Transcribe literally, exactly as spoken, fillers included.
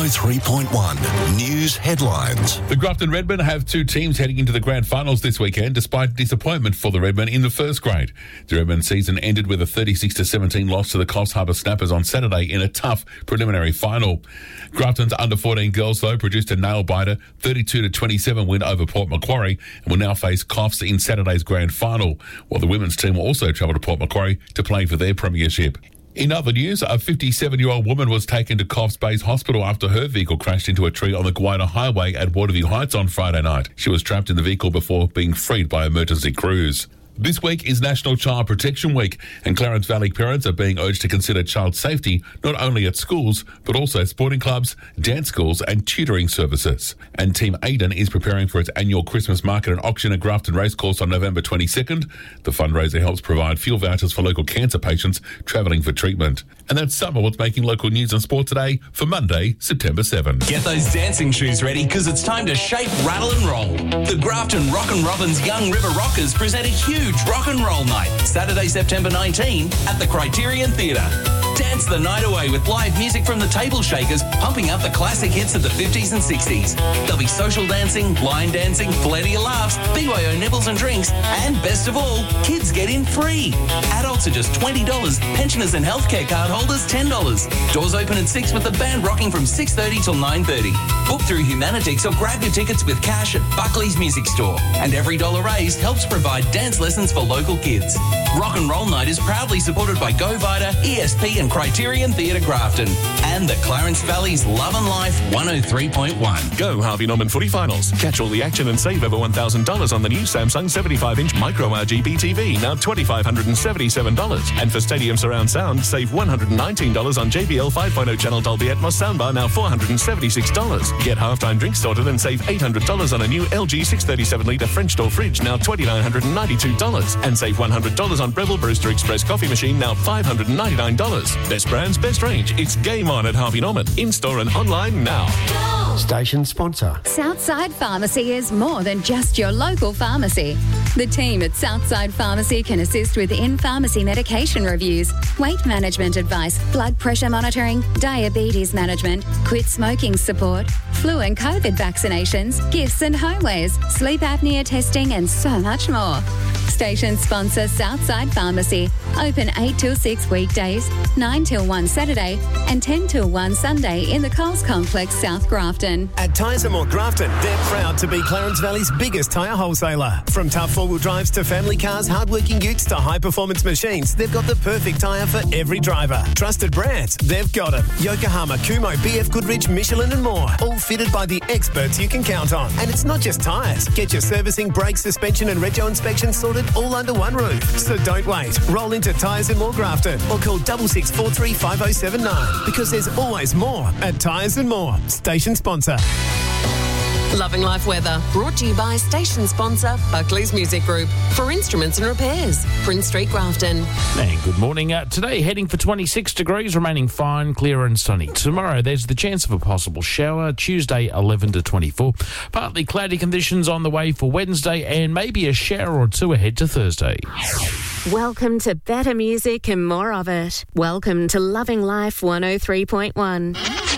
oh three point one News Headlines. The Grafton Redmen have two teams heading into the grand finals this weekend, despite disappointment for the Redmen in the first grade. The Redmen season ended with a thirty-six to seventeen loss to the Coffs Harbour Snappers on Saturday in a tough preliminary final. Grafton's under fourteen girls, though, produced a nail-biter thirty-two to twenty-seven win over Port Macquarie and will now face Coffs in Saturday's grand final, while the women's team will also travel to Port Macquarie to play for their premiership. In other news, a fifty-seven-year-old woman was taken to Coffs Bay's hospital after her vehicle crashed into a tree on the Gwydir Highway at Waterview Heights on Friday night. She was trapped in the vehicle before being freed by emergency crews. This week is National Child Protection Week, and Clarence Valley parents are being urged to consider child safety not only at schools, but also sporting clubs, dance schools and tutoring services. And Team Aiden is preparing for its annual Christmas market and auction at Grafton Racecourse on November twenty-second. The fundraiser helps provide fuel vouchers for local cancer patients travelling for treatment. And that's some of what's making local news and sport today for Monday, September seventh. Get those dancing shoes ready, because it's time to shake, rattle and roll. The Grafton Rock and Robins Young River Rockers present a huge rock and roll night, Saturday, September nineteenth at the Criterion Theatre. Dance the night away with live music from the Table Shakers, pumping up the classic hits of the fifties and sixties. There'll be social dancing, line dancing, plenty of laughs, B Y O nibbles and drinks, and best of all, kids get in free. Adults are just twenty dollars, pensioners and healthcare card holders ten dollars. Doors open at six with the band rocking from six thirty till nine thirty. Book through Humanitix or grab your tickets with cash at Buckley's Music Store. And every dollar raised helps provide dance lessons for local kids. Rock and Roll Night is proudly supported by Go Vita, E S P and Criterion Theatre Grafton, and the Clarence Valley's Love and Life one oh three point one. Go Harvey Norman Footy Finals. Catch all the action and save over one thousand dollars on the new Samsung seventy-five inch Micro R G B T V, now two thousand five hundred seventy-seven dollars. And for Stadium Surround Sound, save one hundred nineteen dollars on J B L five point oh channel Dolby Atmos soundbar, now four hundred seventy-six dollars. Get halftime drinks sorted and save eight hundred dollars on a new L G six thirty-seven litre French door fridge, now two thousand nine hundred ninety-two dollars. And save one hundred dollars on Breville Brewster Express coffee machine, now five hundred ninety-nine dollars. Best brands, best range. It's game on at Harvey Norman. In-store and online now. Station sponsor. Southside Pharmacy is more than just your local pharmacy. The team at Southside Pharmacy can assist with in-pharmacy medication reviews, weight management advice, blood pressure monitoring, diabetes management, quit smoking support, flu and COVID vaccinations, gifts and homewares, sleep apnea testing and so much more. Station sponsor Southside Pharmacy. Open eight till six weekdays, nine till one Saturday and ten till one Sunday in the Coles Complex, South Grafton. At Tyres and More Grafton, they're proud to be Clarence Valley's biggest tyre wholesaler. From tough four-wheel drives to family cars, hard-working utes to high-performance machines, they've got the perfect tyre for every driver. Trusted brands, they've got them. Yokohama, Kumho, B F Goodrich, Michelin and more. All fitted by the experts you can count on. And it's not just tyres. Get your servicing, brake, suspension and rego inspection sorted all under one roof. So don't wait. Roll into Tyres and More Grafton or call six six four three five oh seven nine, because there's always more at Tyres and More. Station sponsor. Loving Life Weather, brought to you by station sponsor Buckley's Music Group for instruments and repairs, Prince Street, Grafton. And good morning. Uh, today, heading for twenty-six degrees, remaining fine, clear and sunny. Tomorrow, there's the chance of a possible shower. Tuesday, eleven to twenty-four. Partly cloudy conditions on the way for Wednesday, and maybe a shower or two ahead to Thursday. Welcome to better music and more of it. Welcome to Loving Life one oh three point one.